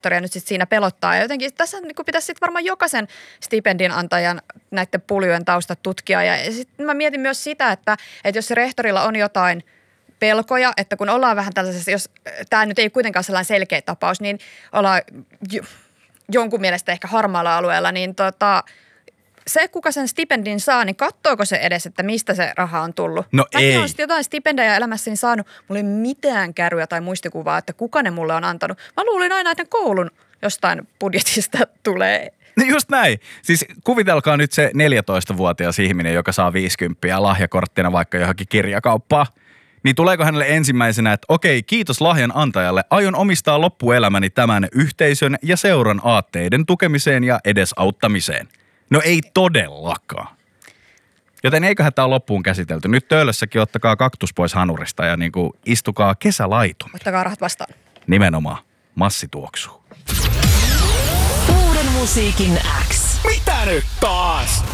nyt sit siinä pelottaa. Ja jotenkin tässä niin pitäisi sitten varmaan jokaisen stipendin antajan näiden puljujen taustat tutkia. Ja sitten mä mietin myös sitä, että jos se rehtorilla on jotain pelkoja, että kun ollaan vähän tällaisessa, jos tämä nyt ei kuitenkaan sellainen selkeä tapaus, niin ollaan jonkun mielestä ehkä harmaalla alueella, niin se, kuka sen stipendin saa, niin katsoako se edes, että mistä se raha on tullut? No ei. Mäkin olen jotain stipendejä elämässäni saanut. Mulla ei mitään kärryä tai muistikuvaa, että kuka ne mulle on antanut. Mä luulin aina, että koulun jostain budjetista tulee. No just näin. Siis kuvitelkaa nyt se 14-vuotias ihminen, joka saa 50 lahjakorttina vaikka johonkin kirjakauppaan. Niin tuleeko hänelle ensimmäisenä, että okei, kiitos lahjan antajalle. Aion omistaa loppuelämäni tämän yhteisön ja seuran aatteiden tukemiseen ja edesauttamiseen. No ei todellakaan. Joten eiköhän tämä loppuun käsitelty. Nyt Töölössäkin ottakaa kaktus pois hanurista ja niinku istukaa kesälaitumille. Ottakaa rahat vastaan. Nimenomaan. Massi tuoksuu. Uuden musiikin X. Mitä nyt taas?